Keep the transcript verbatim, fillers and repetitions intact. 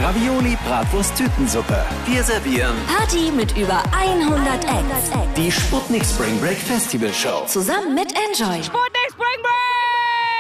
Ravioli, Bratwurst, Tütensuppe. Wir servieren Party mit über hundert Acts. die Sputnik Spring Break Festival Show. Zusammen mit Enjoy. Sputnik Spring Break!